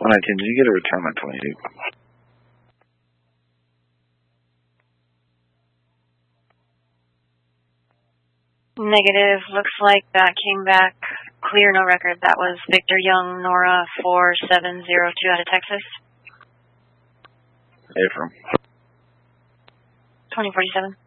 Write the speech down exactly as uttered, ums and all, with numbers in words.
one nineteen, did you get a return on twenty-two? Negative. Looks like that came back clear, no record. That was Victor Young, Nora four seven zero two out of Texas. Affirm. twenty forty-seven.